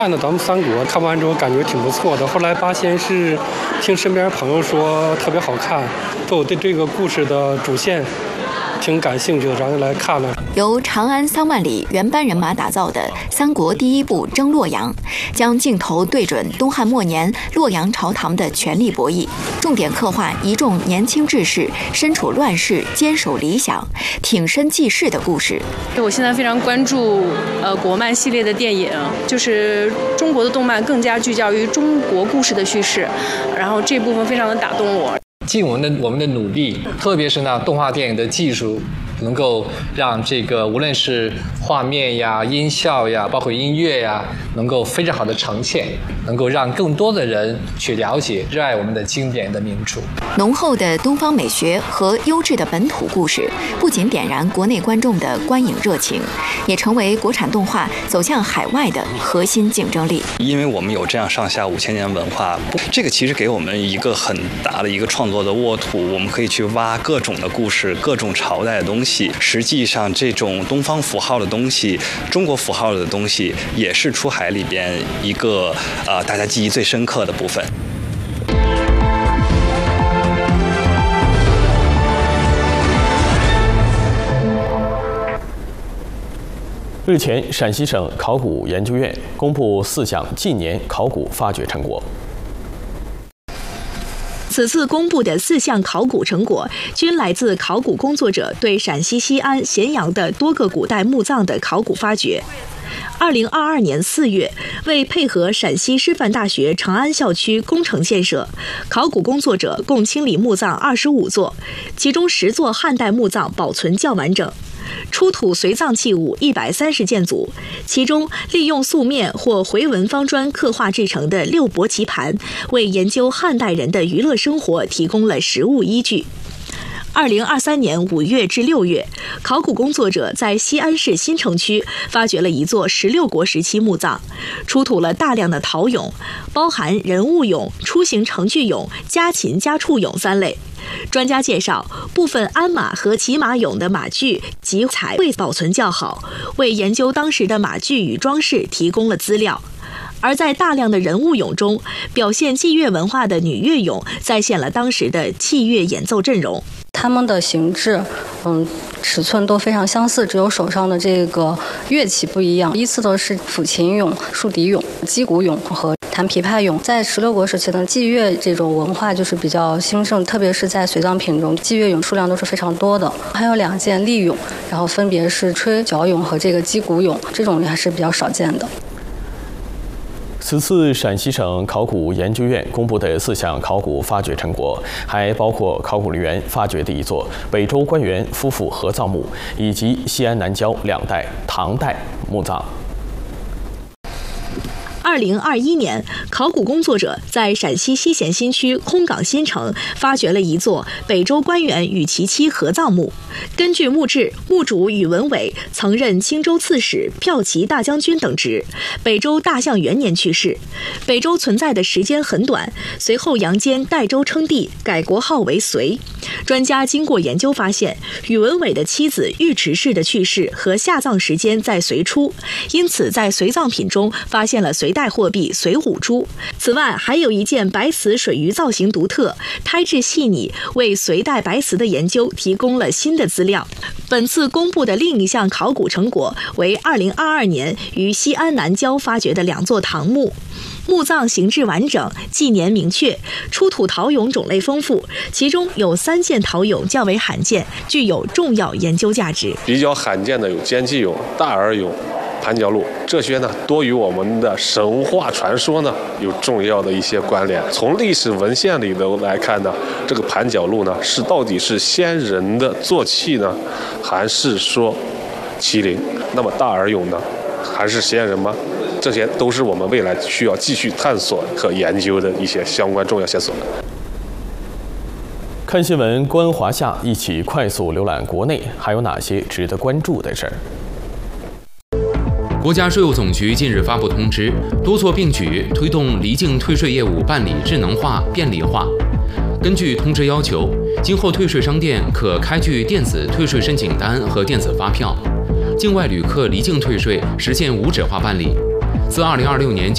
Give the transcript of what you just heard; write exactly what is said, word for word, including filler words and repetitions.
看了咱们三国，看完之后感觉挺不错的。后来八仙是听身边朋友说特别好看，对我对这个故事的主线挺感兴趣的，然后来看了。 由长安三万里原班人马打造的三国第一部《征洛阳》，将镜头对准东汉末年洛阳朝堂的权力博弈，重点刻画一众年轻志士身处乱世、坚守理想、挺身济世的故事。 我现在非常关注呃国漫系列的电影，就是中国的动漫更加聚焦于中国故事的叙事，然后这部分非常的打动我。 尽我们的我们的努力，特别是呢动画电影的技术，能够让这个无论是画面呀、音效呀，包括音乐呀，能够非常好的呈现，能够让更多的人去了解、热爱我们的经典的名著。 浓厚的东方美学和优质的本土故事，不仅点燃国内观众的观影热情，也成为国产动画走向海外的核心竞争力。 因为我们有这样上下五千年文化，这个其实给我们一个很大的一个创作的沃土，我们可以去挖各种的故事、各种朝代的东西。实际上，这种东方符号的东西、中国符号的东西，也是出海里边一个呃大家记忆最深刻的部分。 日前，陕西省考古研究院公布四项近年考古发掘成果。 此次公布的四项考古成果，均来自考古工作者对陕西西安、咸阳的多个古代墓葬的考古发掘。二零二二年四月，为配合陕西师范大学长安校区工程建设，考古工作者共清理墓葬二十五座，其中十座汉代墓葬保存较完整。出土随葬器物一百三十件组，其中利用素面或回纹方砖刻画制成的六帛棋盘，为研究汉代人的娱乐生活提供了实物依据。二零二三年五月至六月，考古工作者在西安市新城区发掘了一座十六国时期墓葬，出土了大量的陶俑，包含人物俑、出行程序俑、家禽家畜俑三类。专家介绍，部分鞍马和骑马俑的马具及彩绘保存较好，为研究当时的马具与装饰提供了资料。而在大量的人物俑中，表现祭乐文化的女乐俑再现了当时的器乐演奏阵容。 他们的形制，嗯，尺寸都非常相似，只有手上的这个乐器不一样。依次的是抚琴俑、竖笛俑、击鼓俑和弹琵琶俑。在十六国时期的祭乐这种文化就是比较兴盛，特别是在随葬品中，祭乐俑数量都是非常多的。还有两件立俑，然后分别是吹角俑和这个击鼓俑，这种还是比较少见的。 此次陕西省考古研究院公布的四项考古发掘成果，还包括考古人员发掘的一座北周官员夫妇合葬墓，以及西安南郊两代唐代墓葬。 二零二一年，考古工作者在陕西西咸新区空岗新城发掘了一座北周官员与其妻合葬墓。根据墓志，墓主宇文伟曾任青州刺史、骠骑大将军等职，北周大象元年去世。北周存在的时间很短，随后杨坚代周称帝，改国号为隋。专家经过研究发现，宇文伟的妻子尉迟氏的去世和下葬时间在隋初，因此在随葬品中发现了隋代货币隋五铢。此外，还有一件白瓷水鱼造型独特、胎质细腻，为隋代白瓷的研究提供了新的资料。本次公布的另一项考古成果为二零二二年于西安南郊发掘的两座唐墓。墓葬形制完整，纪年明确，出土陶俑种类丰富，其中有三件陶俑较为罕见，具有重要研究价值。 比较罕见的有奸计俑、大耳俑、盘角鹿，这些呢多与我们的神话传说呢有重要的一些关联。从历史文献里头来看呢，这个盘角鹿呢是到底是先人的坐骑呢，还是说麒麟？那么大耳俑呢，还是先人吗？这些都是我们未来需要继续探索和研究的一些相关重要线索。 看新闻，观华夏，一起快速浏览国内还有哪些值得关注的事儿。 国家税务总局近日发布通知，多措并举，推动离境退税业务办理智能化、便利化。根据通知要求，今后退税商店可开具电子退税申请单和电子发票，境外旅客离境退税实现无纸化办理。自二零二六年